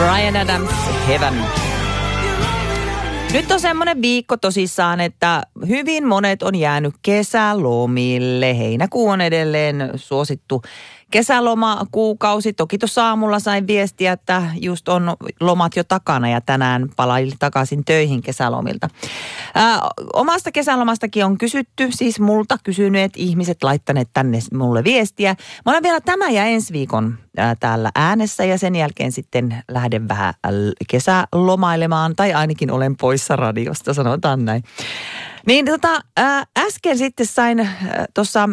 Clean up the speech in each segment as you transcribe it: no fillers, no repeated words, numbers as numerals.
Bryan Adams, Heaven. Nyt on semmoinen viikko tosissaan, että hyvin monet on jäänyt kesälomille. Heinäkuu on edelleen suosittu kesälomakuukausi. Toki tuossa aamulla sain viestiä, että just on lomat jo takana ja tänään palailin takaisin töihin kesälomilta. Omasta kesälomastakin on kysytty, siis multa kysyneet ihmiset laittaneet tänne mulle viestiä. Mä olen vielä tämän ja ensi viikon täällä äänessä ja sen jälkeen sitten lähden vähän kesälomailemaan tai ainakin olen poissa radiosta, sanotaan näin. Niin äsken sitten sain tuossa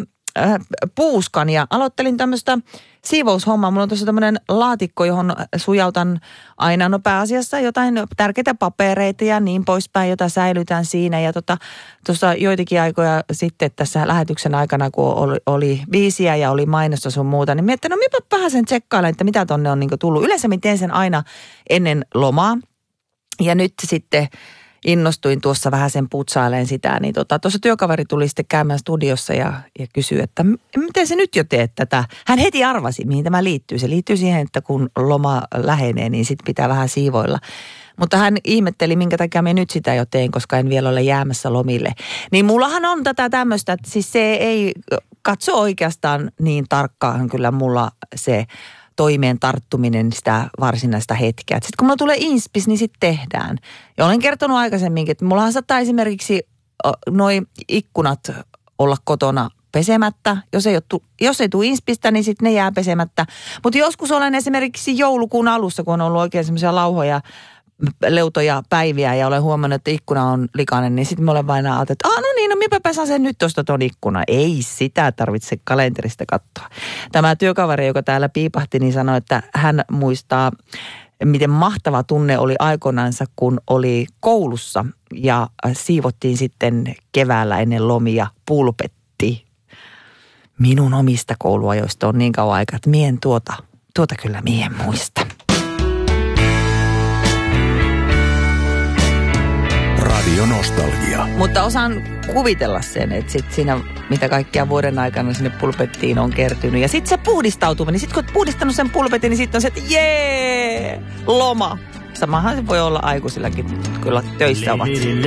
puuskan ja aloittelin tämmöistä siivoushommaa. Mulla on tuossa tämmöinen laatikko, johon sujautan aina pääasiassa jotain tärkeitä papereita ja niin poispäin, jota säilytän siinä. Ja tuossa joitakin aikoja sitten tässä lähetyksen aikana, kun oli biisiä ja oli mainosta sun muuta, niin mietin, no minäpä vähän sen tsekkailen, että mitä tonne on niin tullut. Yleensä teen sen aina ennen lomaa ja nyt sitten innostuin tuossa vähän sen putsailemaan sitä, niin tuossa työkaveri tuli sitten käymään studiossa ja kysyi, että miten se nyt jo teet tätä. Hän heti arvasi, mihin tämä liittyy. Se liittyy siihen, että kun loma lähenee, niin sitten pitää vähän siivoilla. Mutta hän ihmetteli, minkä takia minä nyt sitä jo teen, koska en vielä ole jäämässä lomille. Niin mullahan on tätä tämmöistä, että siis se ei katso oikeastaan niin tarkkaan kyllä mulla se toimeen tarttuminen sitä varsinaista hetkeä. Sitten kun mulla tulee inspis, niin sitten tehdään. Ja olen kertonut aikaisemminkin, että mullahan saattaa esimerkiksi noi ikkunat olla kotona pesemättä. Jos ei tule inspistä, niin sitten ne jää pesemättä. Mutta joskus olen esimerkiksi joulukuun alussa, kun on ollut oikein semmoisia lauhoja, leutoja päiviä ja olen huomannut, että ikkuna on likainen, niin sitten me olen vain ajatellut, että no niin, no minäpä pesän sen nyt tuosta ton ikkuna. Ei sitä tarvitse kalenterista katsoa. Tämä työkaveri, joka täällä piipahti, niin sanoi, että hän muistaa, miten mahtava tunne oli aikoinansa, kun oli koulussa ja siivottiin sitten keväällä ennen lomia pulpetti. Minun omista kouluajoista on niin kauan aikaa, että mien tuota kyllä mien muista. Radio Nostalgia. Mutta osaan kuvitella sen, että sit siinä, mitä kaikkia vuoden aikana sinne pulpettiin on kertynyt. Ja sitten se puhdistautuminen, niin sitten kun olet puhdistanut sen pulpetin, niin sitten on se, että jee, loma. Samahan se voi olla aikuisillakin, kyllä töissä ovat.